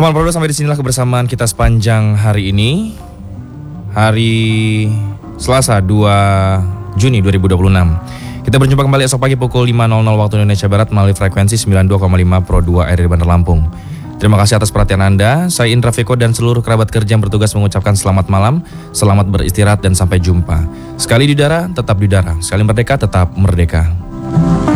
Teman Pro, sampai disinilah kebersamaan kita sepanjang hari ini. Hari Selasa 2 Juni 2026. Kita berjumpa kembali esok pagi pukul 5.00 waktu Indonesia Barat melalui frekuensi 92,5 Pro 2 RRI Bandar Lampung. Terima kasih atas perhatian Anda. Saya Indra Veko dan seluruh kerabat kerja yang bertugas mengucapkan selamat malam, selamat beristirahat dan sampai jumpa. Sekali di udara, tetap di udara. Sekali merdeka, tetap merdeka.